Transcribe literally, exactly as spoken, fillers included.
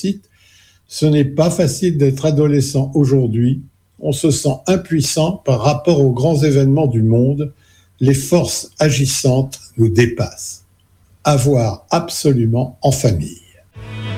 cite, « Ce n'est pas facile d'être adolescent aujourd'hui. On se sent impuissant par rapport aux grands événements du monde. Les forces agissantes nous dépassent. À voir absolument en famille. »